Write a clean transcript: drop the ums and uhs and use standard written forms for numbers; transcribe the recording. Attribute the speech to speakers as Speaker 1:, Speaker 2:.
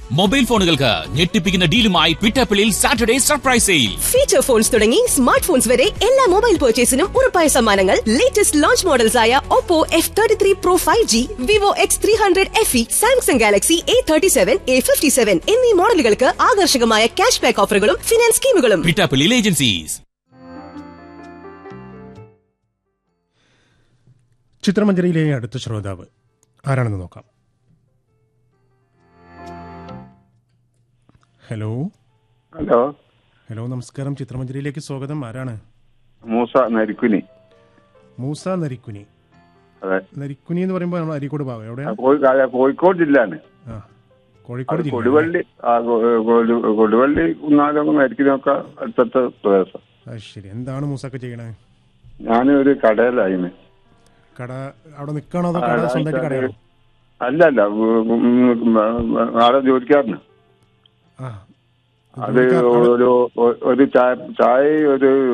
Speaker 1: Mobile ഫോണുകൾക്ക് ഞെട്ടിപ്പിക്കുന്ന ഡീലുമായി പിറ്റാപ്പിളിൽ Saturday surprise sale.
Speaker 2: Feature phones തുടങ്ങി smart phones വരെ എല്ലാ മൊബൈൽ പർച്ചേസിനും ഉറപ്പായ സമ്മാനങ്ങൾ. ലേറ്റസ്റ്റ് ലോഞ്ച് മോഡൽസ് ആയ Oppo F33 Pro 5G, Vivo X300 FE, Samsung Galaxy A37, A57 എന്നീ മോഡലുകൾക്ക് ആകർഷകമായ ക്യാഷ് ബാക്ക് ഓഫറുകളും ഫിനാൻസ് സ്കീമുകളും.
Speaker 1: പിറ്റാപ്പിളിൽ ഏജൻസീസ്.
Speaker 3: ചിത്രമഞ്ജരിയിലെ അടുത്ത ശ്രോതാവ് ആരാണെന്ന് നോക്കാം. ഹലോ
Speaker 4: ഹലോ
Speaker 3: ഹലോ നമസ്കാരം. ചിത്രമഞ്ജരിയിലേക്ക് സ്വാഗതം. ആരാണ്?
Speaker 4: മൂസ നരിക്കുനി.
Speaker 3: മൂസ നരിക്കുനി.
Speaker 4: അതെ,
Speaker 3: നരിക്കുനി എന്ന് പറയുമ്പോൾ നമ്മൾ അരീക്കോട് ഭാഗം എവിടെയാണ്?
Speaker 4: കോഴിക്കോട് ജില്ലാണ്.
Speaker 3: ആ, കോഴിക്കോട് ജില്ല.
Speaker 4: കൊടുവള്ളി കൊടുവള്ളി കുന്നാലൊക്കെ നരിക്കുനിയൊക്കെ അടുത്തടുത്ത പ്രദേശം.
Speaker 3: അത് ശരി. എന്താണ് മൂസൊക്കെ ചെയ്യണേ?
Speaker 4: ഞാനൊരു കടയിലായിന്.
Speaker 3: കട അവിടെ നിൽക്കണോ അതോ കട സ്വന്തമായിട്ട് കടയാണോ?
Speaker 4: അല്ലല്ല, ആടെ ജോലിക്കാരന്.
Speaker 3: ആ,
Speaker 4: അത് ഒരു ചായ ഒരു